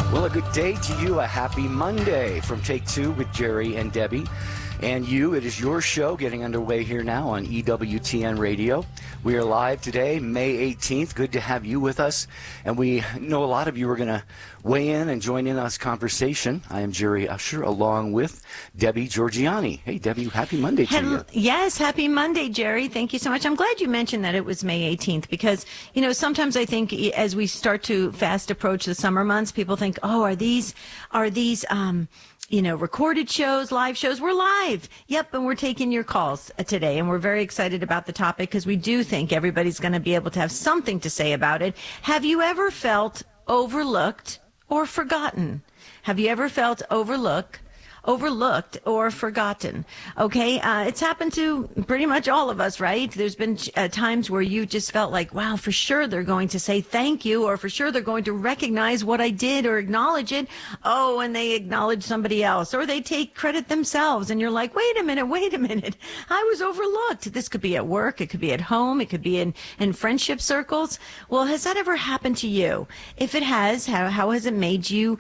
Well, a good day to you. A happy Monday from Take Two with Jerry and Debbie. And you, it is your show getting underway here now on EWTN Radio. We are live today, May 18th. Good to have you with us. And we know a lot of you are going to weigh in and join in on this conversation. I am Jerry Usher along with Debbie Georgiani. Hey, Debbie, happy Monday to you. Yes, happy Monday, Jerry. Thank you so much. I'm glad you mentioned that it was May 18th because, you know, sometimes I think as we start to fast approach the summer months, people think, oh, are these recorded shows, live shows? We're live. Yep, and we're taking your calls today, and we're very excited about the topic because we do think everybody's going to be able to have something to say about it. Have you ever felt overlooked or forgotten? Have you ever felt overlooked or forgotten? Okay, it's happened to pretty much all of us, right? There's been times where you just felt like, wow, for sure they're going to say thank you, or for sure they're going to recognize what I did or acknowledge it. Oh, and they acknowledge somebody else, or they take credit themselves, and you're like, wait a minute, I was overlooked. This could be at work, it could be at home, it could be in friendship circles. Well, has that ever happened to you? If it has, how has it made you,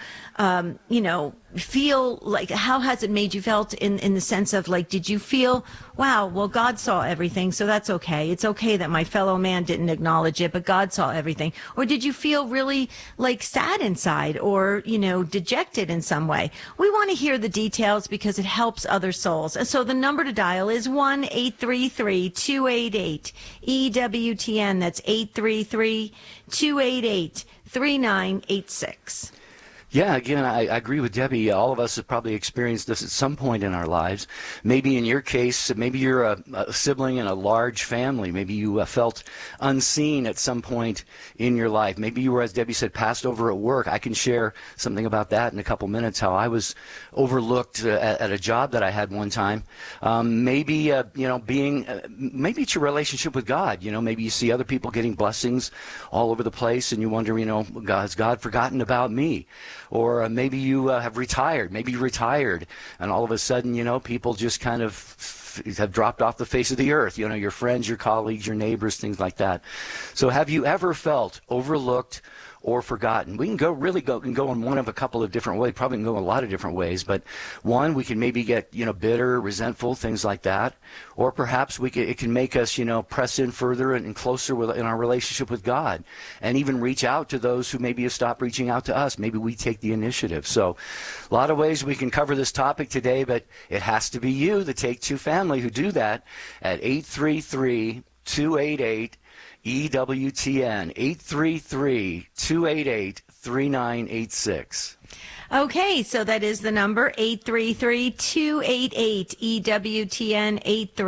feel like, how has it made you felt in the sense of like, did you feel, wow, well, God saw everything, so that's okay. It's okay that my fellow man didn't acknowledge it, but God saw everything. Or did you feel really like sad inside or, dejected in some way? We want to hear the details because it helps other souls. And so the number to dial is 1-833-288-EWTN. That's 833-288-3986. Yeah, again, I agree with Debbie. All of us have probably experienced this at some point in our lives. Maybe in your case, maybe you're a sibling in a large family. Maybe you felt unseen at some point in your life. Maybe you were, as Debbie said, passed over at work. I can share something about that in a couple minutes, how I was overlooked at a job that I had one time. Maybe it's your relationship with God. Maybe you see other people getting blessings all over the place and you wonder, has God forgotten about me? Or maybe you have retired. Maybe you retired, and all of a sudden, people just kind of have dropped off the face of the earth. Your friends, your colleagues, your neighbors, things like that. So have you ever felt overlooked or forgotten? We can go in one of a couple of different ways. Probably can go in a lot of different ways. But one, we can maybe get bitter, resentful, things like that. Or perhaps it can make us press in further and closer in our relationship with God, and even reach out to those who maybe have stopped reaching out to us. Maybe we take the initiative. So a lot of ways we can cover this topic today, but it has to be you, the Take Two family, who do that at 833-288 EWTN, 833-288-3986. Okay, so that is the number, 833-288-EWTN,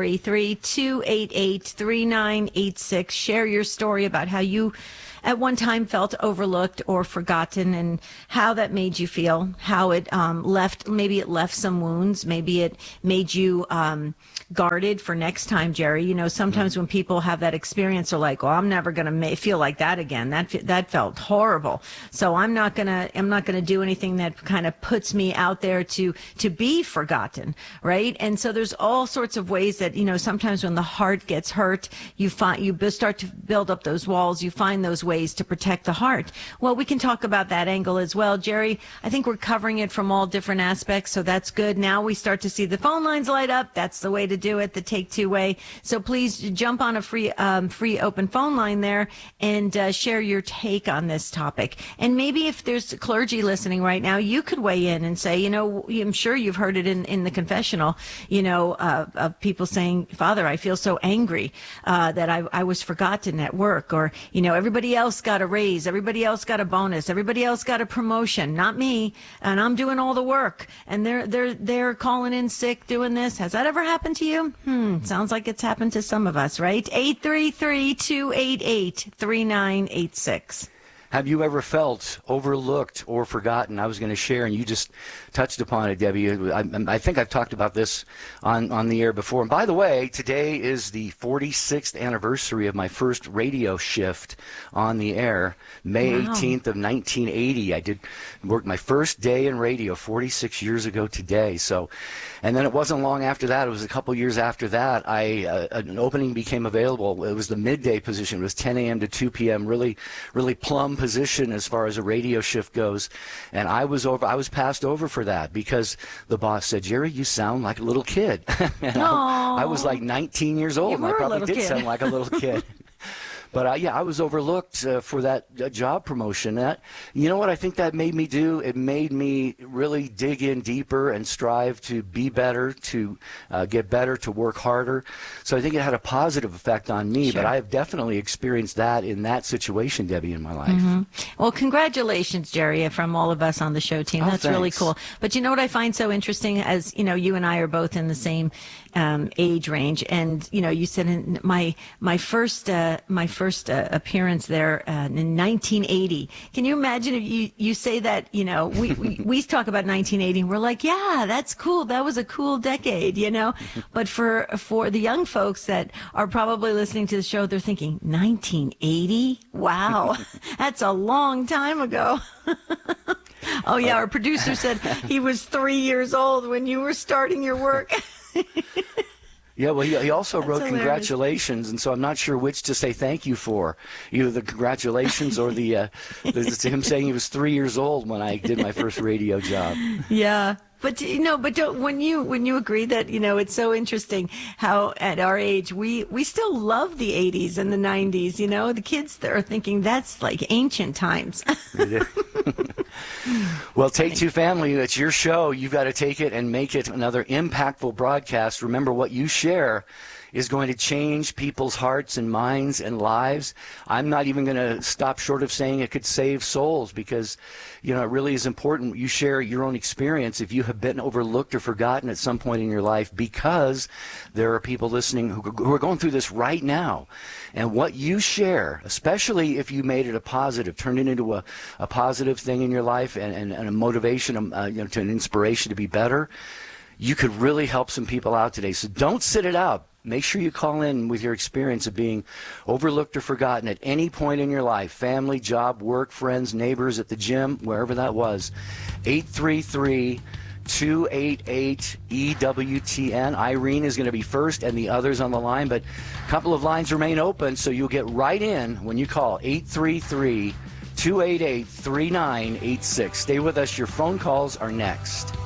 833-288-3986. Share your story about how you at one time felt overlooked or forgotten and how that made you feel, how it maybe it left some wounds, maybe it made you guarded for next time, Jerry. Sometimes when people have that experience, they're like, well, I'm never going to feel like that again. That felt horrible. So I'm not going to do anything that kind of puts me out there to be forgotten, right? And so there's all sorts of ways that, sometimes when the heart gets hurt, you start to build up those walls, you find those ways to protect the heart. Well, we can talk about that angle as well, Jerry. I think we're covering it from all different aspects, so that's good. Now we start to see the phone lines light up. That's the way to do it, the Take Two way. So please jump on a free open phone line there and share your take on this topic. And maybe if there's clergy listening right now, you could weigh in and say, I'm sure you've heard it in the confessional, of people saying, Father, I feel so angry that I was forgotten at work, or, everybody else got a raise, everybody else got a bonus, everybody else got a promotion, not me, and I'm doing all the work, and they're calling in sick doing this. Has that ever happened to you? Sounds like it's happened to some of us, right? 833-288-3986. Have you ever felt overlooked or forgotten? I was going to share, and you just touched upon it, Debbie. I think I've talked about this on the air before. And by the way, today is the 46th anniversary of my first radio shift on the air, May 18th of 1980. I did work my first day in radio 46 years ago today. So, and then it wasn't long after that. It was a couple years after that. an opening became available. It was the midday position. It was 10 a.m. to 2 p.m. Really plum position as far as a radio shift goes, and I was passed over for that because the boss said, Jerry, you sound like a little kid. And I was like 19 years old, and I probably did sound like a little kid. But yeah, I was overlooked for that job promotion. You know what I think that made me do? It made me really dig in deeper and strive to be better, to get better, to work harder. So I think it had a positive effect on me. Sure. But I have definitely experienced that in that situation, Debbie, in my life. Mm-hmm. Well, congratulations, Jerry, from all of us on the show team. That's really cool. But you know what I find so interesting? As you know, you and I are both in the same age range, and you know, you said in my first appearance there in 1980. Can you imagine if you say that? You know, we talk about 1980, and we're like, yeah, that's cool. That was a cool decade, you know. But for the young folks that are probably listening to the show, they're thinking 1980. Wow, that's a long time ago. Oh yeah, our producer said he was 3 years old when you were starting your work. Yeah, well, he also wrote hilarious. Congratulations, and so I'm not sure which to say thank you for, either the congratulations or the him saying he was 3 years old when I did my first radio job. Yeah. But you know, when you agree that, you know, it's so interesting how at our age we still love the 80s and the 90s. You know, the kids that are thinking that's like ancient times. Well, Take Two Family, it's your show. You've got to take it and make it another impactful broadcast. Remember, what you share is going to change people's hearts and minds and lives. I'm not even going to stop short of saying it could save souls because, you know, it really is important. You share your own experience if you have been overlooked or forgotten at some point in your life, because there are people listening who are going through this right now. And what you share, especially if you made it a positive, turned it into a positive thing in your life and a motivation, you know, to an inspiration to be better, you could really help some people out today. So don't sit it out. Make sure you call in with your experience of being overlooked or forgotten at any point in your life, family, job, work, friends, neighbors, at the gym, wherever that was. 833-288-EWTN. Irene is going to be first and the others on the line, but a couple of lines remain open, so you'll get right in when you call 833-288-3986. Stay with us. Your phone calls are next.